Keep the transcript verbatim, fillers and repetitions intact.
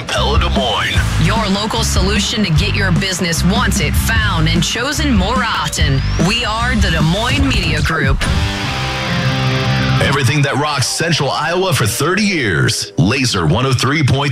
Pella Des Moines. Your local solution to get your business wanted, found, and chosen more often. We are the Des Moines Media Group. Everything that rocks Central Iowa for thirty years. Laser one oh three point